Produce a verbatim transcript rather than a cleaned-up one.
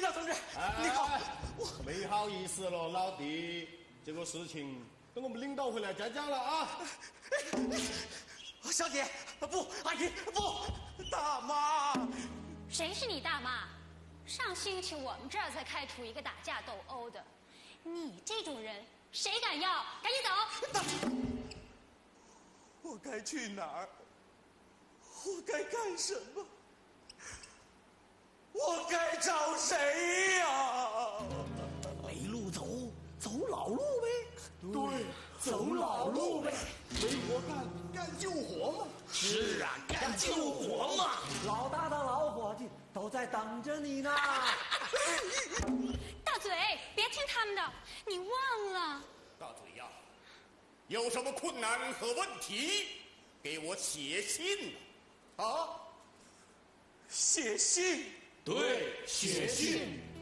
长同志， 哎、 你好， 我没好意思了，老弟，这个事情等我们领导回来再讲了啊。 小姐，不，阿姨，不，大妈。 谁是你大妈？上星期我们这儿才开除一个打架斗殴的，你这种人谁敢要？赶紧走！ 我该去哪儿？我该干什么？我该找谁呀？ 没路走，走老路呗。 对， 走老路呗。 没活干，干救活嘛。 是啊，干救活嘛。老大的老伙计都在等着你呢。 大嘴，别听他们的，你忘了。 大嘴呀，有什么困难和问题，给我写信啊！ 写信。 对，写信。